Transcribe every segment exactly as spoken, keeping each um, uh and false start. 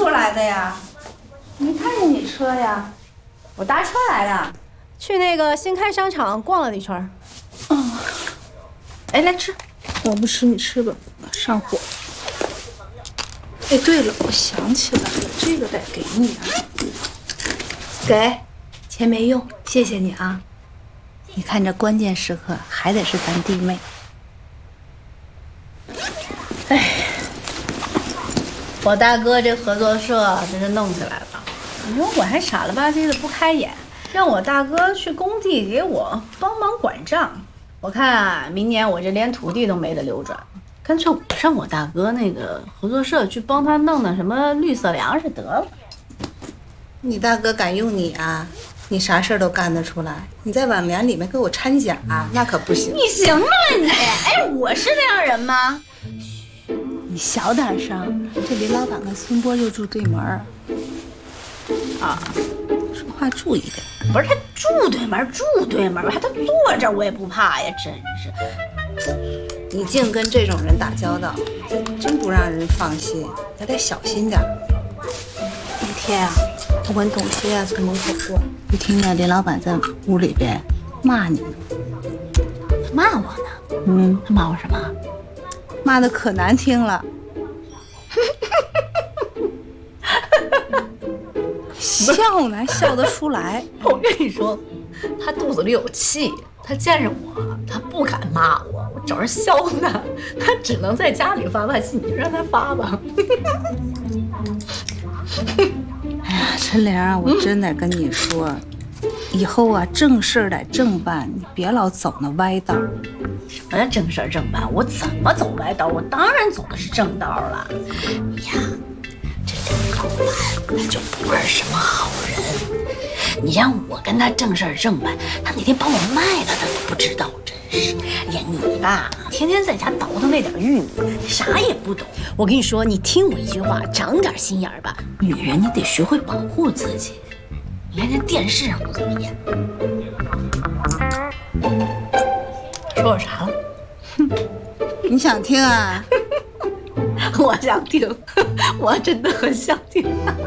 出来的呀？没看见你车呀？我搭车来的， 去那个新开商场逛了一圈。 嗯，哎，来吃。我不吃，你吃吧，上火。哎，对了，我想起来了，这个得给你啊。给，钱没用，谢谢你啊。你看这关键时刻还得是咱弟妹。哎，我大哥这合作社真是弄起来了。你说我还傻了吧唧的不开眼，让我大哥去工地给我帮忙管账。我看啊，明年我这连土地都没得流转，干脆我上我大哥那个合作社去帮他弄那什么绿色粮食得了。你大哥敢用你啊？你啥事儿都干得出来。你在网联里面给我掺假、啊，那可不行。你行吗你？哎，我是那样人吗？你小点声，这林老板跟孙波就住对门儿。啊，说话注意点。不是他住对门，住对门，还他坐这儿我也不怕呀，真是。你净跟这种人打交道，真不让人放心，还得小心点。那天啊，我跟董卿啊从门口过，就听见林老板在屋里边骂你呢。他骂我呢？嗯，他骂我什么？骂的可难听了。笑呢，笑得出来。 我跟你说，他肚子里有气，他见着我，他不敢骂我，我找人削呢，他只能在家里发发信，你就让他发吧。 哎呀，陈玲啊，我真得跟你说，嗯、以后啊，正事得正办，你别老走那歪道。 什么叫正事正办？我怎么走歪道？我当然走的是正道了。呀。这林老板他就不是什么好人，你让我跟他正事正办，他哪天把我卖了他都不知道，真是。呀，你吧，天天在家倒腾那点玉米，啥也不懂。我跟你说，你听我一句话，长点心眼儿吧。女人你得学会保护自己。你看那电视上都怎么演？说我啥了？ 哼，你想听啊？ 我想听，我真的很想听。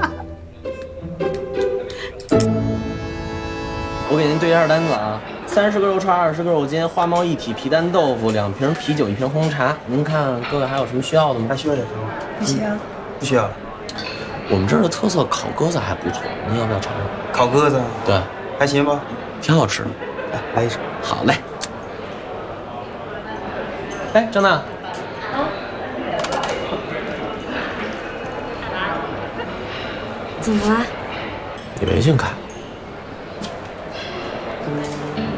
我给您对一下单子啊，三十个肉串，二十个肉筋，花猫一体，皮蛋豆腐，两瓶啤酒，一瓶红茶。您看各位还有什么需要的吗？ 还需要点什么？ 不需要， 不需要了。 我们这儿的特色烤鸽子还不错，您要不要尝尝？ 烤鸽子？ 对， 还行吧， 挺好吃的。 来，来一只。 好嘞。哎，郑娜。 怎么了？ 你微信开。